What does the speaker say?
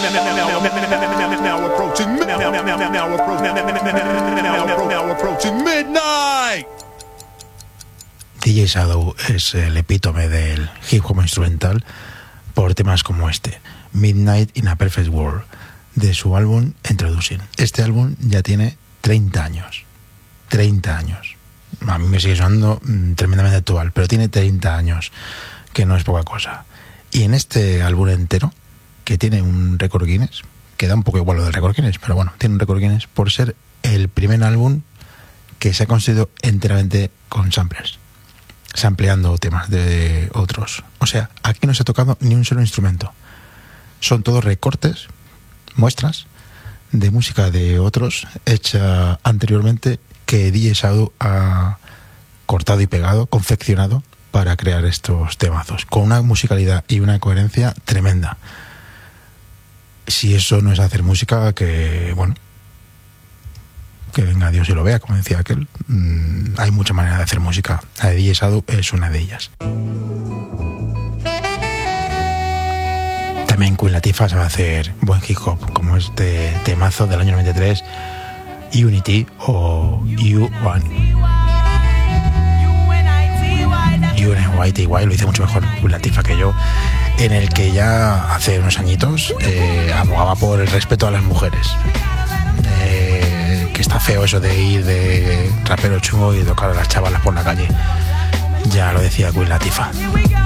midnight. DJ Shadow es el epítome del hip hop instrumental por temas como este, Midnight in a Perfect World, de su álbum Introducing. Este álbum ya tiene 30 años. 30 años. A mí me sigue sonando tremendamente actual, pero tiene 30 años, que no es poca cosa. Y en este álbum entero, que tiene un récord Guinness, que da un poco igual lo del récord Guinness, pero bueno, tiene un récord Guinness por ser el primer álbum que se ha construido enteramente con samplers, sampleando temas de otros. O sea, aquí no se ha tocado ni un solo instrumento. Son todos recortes, muestras de música de otros hecha anteriormente, que DJ Shadow ha cortado y pegado, confeccionado para crear estos temazos, con una musicalidad y una coherencia tremenda. Si eso no es hacer música, que bueno, que venga Dios y lo vea, como decía aquel. Hay muchas maneras de hacer música. La de DJ Shadow es una de ellas. También Queen Latifah sabe hacer buen hip hop, como este temazo del año 93, Unity o U1. UNITY, lo hice mucho mejor Queen Latifah que yo, en el que ya hace unos añitos abogaba por el respeto a las mujeres. Que está feo eso de ir de rapero chungo y tocar a las chavalas por la calle. Ya lo decía Queen Latifah.